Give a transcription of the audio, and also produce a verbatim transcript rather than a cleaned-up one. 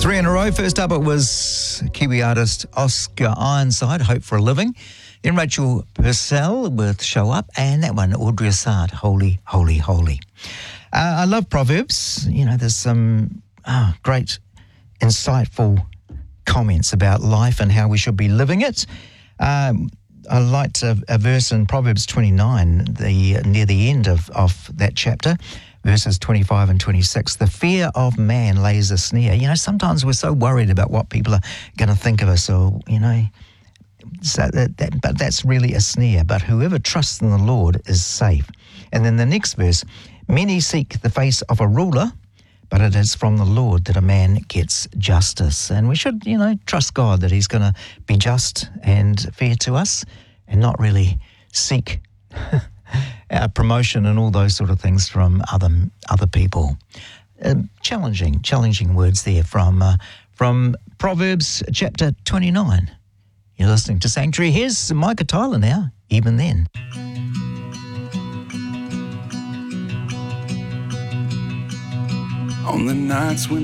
Three in a row. First up, it was Kiwi artist Oscar Ironside, Hope for a Living. Then Rachel Purcell with Show Up. And that one, Audrey Assad, Holy, Holy, Holy. Uh, I love Proverbs. You know, there's some oh, great, insightful comments about life and how we should be living it. Um, I liked a, a verse in Proverbs twenty-nine, the near the end of, of that chapter, verses twenty-five and twenty-six. The fear of man lays a snare. You know, sometimes we're so worried about what people are going to think of us, or, you know, so that, that, but that's really a snare. But whoever trusts in the Lord is safe. And then the next verse, many seek the face of a ruler, but it is from the Lord that a man gets justice. And we should, you know, trust God that he's going to be just and fair to us and not really seek our promotion and all those sort of things from other other people. Um, challenging, challenging words there from, uh, from Proverbs chapter twenty-nine. You're listening to Sanctuary. Here's Micah Tyler now, Even Then. On the nights when